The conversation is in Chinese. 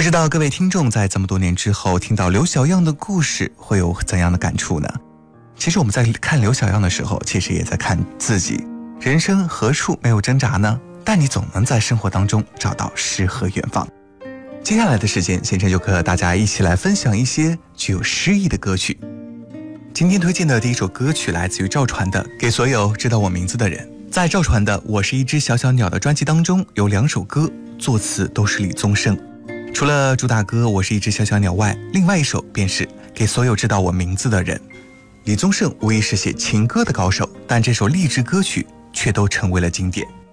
知道各位听众在这么多年之后听到刘小样的故事会有怎样的感触呢？其实我们在看刘小样的时候，其实也在看自己。人生何处没有挣扎呢？但你总能在生活当中找到诗和远方。接下来的时间，贤琛就和大家一起来分享一些具有诗意的歌曲。今天推荐的第一首歌曲来自于赵传的《给所有知道我名字的人》。在赵传的《我是一只小小鸟》的专辑当中，有2首歌作词都是李宗盛。除了主打歌《我是一只小小鸟》外，另外一首便是《给所有知道我名字的人》。李宗盛无疑是写情歌的高手，但这首励志歌曲却都成为了经典。